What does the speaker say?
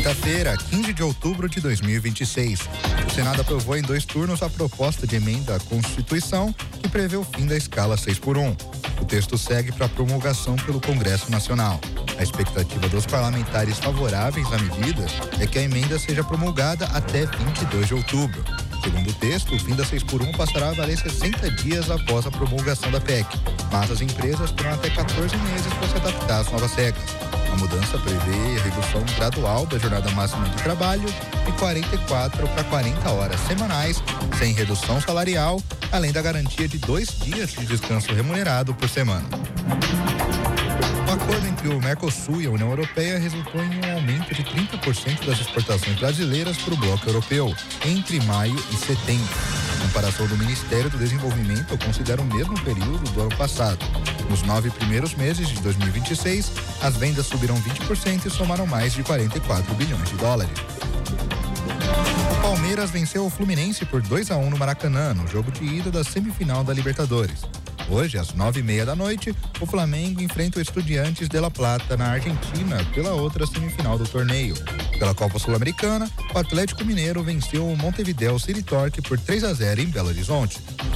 Quinta-feira, 15 de outubro de 2026. O Senado aprovou em 2 turnos a proposta de emenda à Constituição que prevê o fim da escala 6x1. O texto segue para promulgação pelo Congresso Nacional. A expectativa dos parlamentares favoráveis à medida é que a emenda seja promulgada até 22 de outubro. Segundo o texto, o fim da 6x1 passará a valer 60 dias após a promulgação da PEC, mas as empresas terão até 14 meses para se adaptar às novas regras. A mudança prevê a redução gradual da jornada máxima de trabalho de 44 para 40 horas semanais, sem redução salarial, além da garantia de 2 dias de descanso remunerado por semana. O acordo entre o Mercosul e a União Europeia resultou em um aumento de 30% das exportações brasileiras para o bloco europeu, entre maio e setembro. A comparação do Ministério do Desenvolvimento considera o mesmo período do ano passado. Nos 9 primeiros meses de 2026, as vendas subiram 20% e somaram mais de 44 bilhões de dólares. O Palmeiras venceu o Fluminense por 2-1 no Maracanã, no jogo de ida da semifinal da Libertadores. Hoje, às 9h30 da noite, o Flamengo enfrenta o Estudiantes de La Plata, na Argentina, pela outra semifinal do torneio. Pela Copa Sul-Americana, o Atlético Mineiro venceu o Montevideo City Torque por 3-0 em Belo Horizonte.